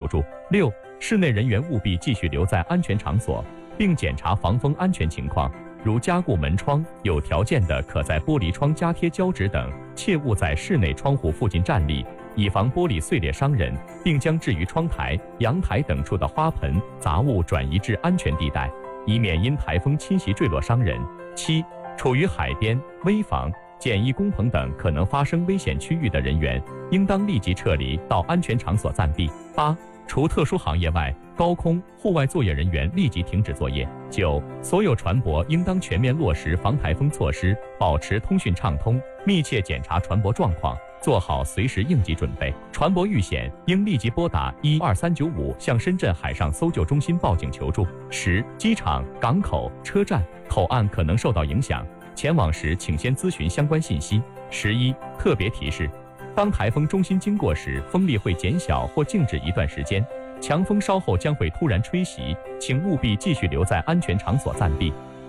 助。6、室内人员务必继续留在安全场所，并检查防风安全情况，如加固门窗，有条件的可在玻璃窗加贴胶纸等，切勿在室内窗户附近站立，以防玻璃碎裂伤人，并将置于窗台、阳台等处的花盆、杂物转移至安全地带，以免因台风侵袭坠落伤人。7、处于海边、危房、简易工棚等可能发生危险区域的人员，应当立即撤离到安全场所暂避。8、除特殊行业外，高空、户外作业人员立即停止作业。9、所有船舶应当全面落实防台风措施，保持通讯畅通，密切检查船舶状况，做好随时应急准备。船舶遇险，应立即拨打12395向深圳海上搜救中心报警求助。10、机场、港口、车站、口岸可能受到影响，前往时请先咨询相关信息。11、特别提示：当台风中心经过时，风力会减小或静止一段时间，强风稍后将会突然吹袭，请务必继续留在安全场所暂避。